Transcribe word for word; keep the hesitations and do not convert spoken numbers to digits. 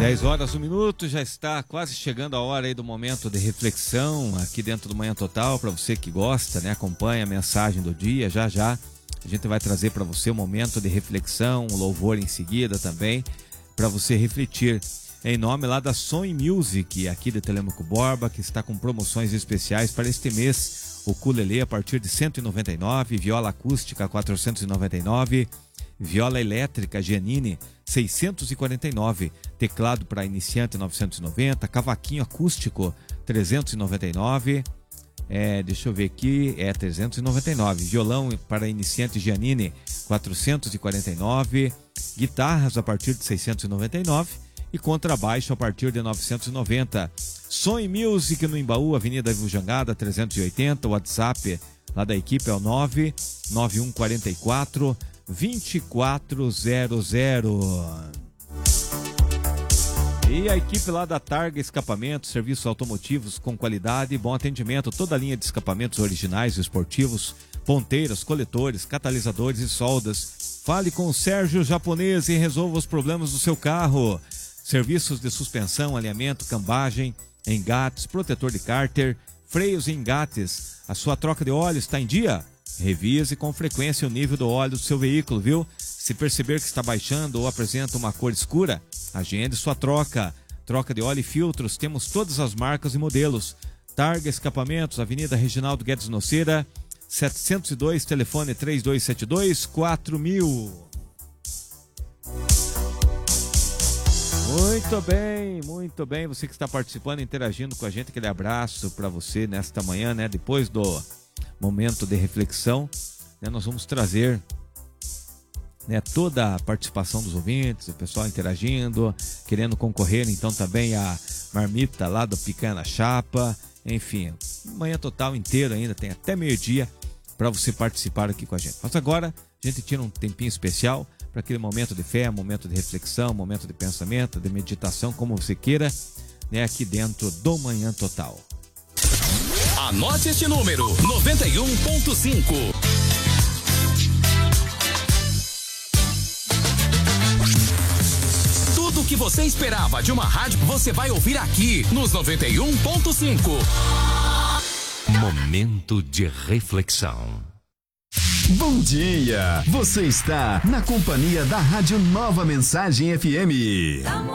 dez horas, um minuto, já está quase chegando a hora aí do momento de reflexão aqui dentro do Manhã Total. Para você que gosta, né, acompanha a mensagem do dia, já já a gente vai trazer para você um momento de reflexão, um louvor em seguida também, para você refletir. Em nome lá da Sony Music, aqui de Telêmaco Borba, que está com promoções especiais para este mês. O ukulele a partir de cento e noventa e nove reais, viola acústica quatrocentos e noventa e nove reais, viola elétrica Giannini seiscentos e quarenta e nove reais, teclado para iniciante novecentos e noventa reais, cavaquinho acústico trezentos e noventa e nove reais, é, deixa eu ver aqui, é trezentos e noventa e nove reais, violão para iniciante Giannini quatrocentos e quarenta e nove reais, guitarras a partir de seiscentos e noventa e nove reais e contrabaixo a partir de novecentos e noventa reais. Sony Music no Embaú, Avenida Vivo Jangada trezentos e oitenta, o WhatsApp lá da equipe é o nove nove um quatro quatro dois quatro zero zero. E a equipe lá da Targa Escapamentos, serviços automotivos com qualidade e bom atendimento, toda a linha de escapamentos originais e esportivos, ponteiras, coletores, catalisadores e soldas. Fale com o Sérgio Japonês e resolva os problemas do seu carro. Serviços de suspensão, alinhamento, cambagem, engates, protetor de cárter, freios e engates. A sua troca de óleo está em dia? Revise com frequência o nível do óleo do seu veículo, viu? Se perceber que está baixando ou apresenta uma cor escura, agende sua troca. Troca de óleo e filtros, temos todas as marcas e modelos. Targa Escapamentos, Avenida Reginaldo Guedes Noceira, setecentos e dois, telefone três dois sete dois, quatro mil. Muito bem, muito bem. Você que está participando, interagindo com a gente, aquele abraço para você nesta manhã, né? Depois do momento de reflexão, né? Nós vamos trazer, né, toda a participação dos ouvintes, o pessoal interagindo, querendo concorrer, então também a marmita lá do Picanha na Chapa, enfim, Manhã Total inteiro ainda, tem até meio-dia para você participar aqui com a gente. Mas agora a gente tira um tempinho especial para aquele momento de fé, momento de reflexão, momento de pensamento, de meditação, como você queira, né, aqui dentro do Manhã Total. Anote este número, noventa e um ponto cinco. Tudo o que você esperava de uma rádio, você vai ouvir aqui nos noventa e um ponto cinco. Momento de reflexão. Bom dia! Você está na companhia da Rádio Nova Mensagem F M.